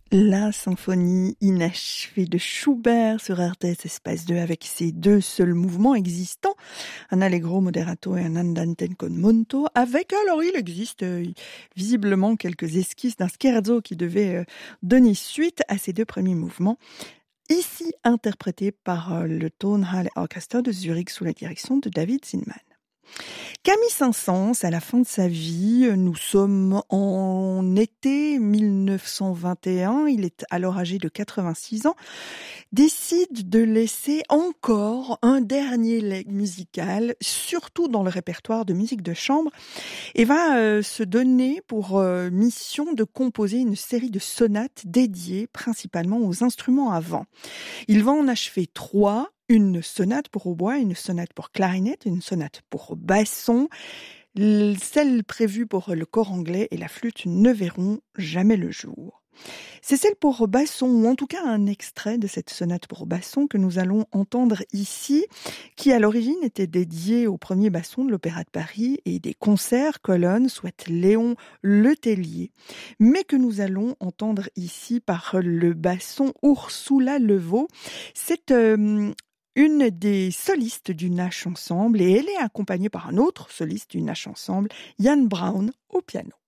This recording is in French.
La symphonie inachevée de Schubert sur RTS Espace 2 avec ses deux seuls mouvements existants, un allegro moderato et un andante con monto, avec, alors il existe visiblement quelques esquisses d'un scherzo qui devait donner suite à ces deux premiers mouvements, ici interprétés par le Tonhalle Orchester de Zurich sous la direction de David Zinman. Camille Saint-Saëns, à la fin de sa vie, nous sommes en été 1921, il est alors âgé de 86 ans, décide de laisser encore un dernier leg musical, surtout dans le répertoire de musique de chambre, et va se donner pour mission de composer une série de sonates dédiées principalement aux instruments à vent. Il va en achever 3, une sonate pour hautbois, une sonate pour clarinette, une sonate pour basson. Celles prévues pour le cor anglais et la flûte ne verront jamais le jour. C'est celle pour basson, ou en tout cas un extrait de cette sonate pour basson que nous allons entendre ici, qui à l'origine était dédiée au premier basson de l'Opéra de Paris et des concerts colonnes, soit Léon Letellier, mais que nous allons entendre ici par le basson Ursula Levaux. C'est une des solistes du Nash Ensemble et elle est accompagnée par un autre soliste du Nash Ensemble, Jan Braun, au piano.